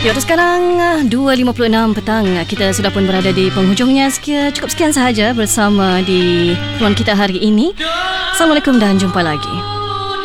Ya, sekarang 2.56 petang. Kita sudah pun berada di penghujungnya. Cukup sekian sahaja bersama di ruang kita hari ini. Assalamualaikum dan jumpa lagi.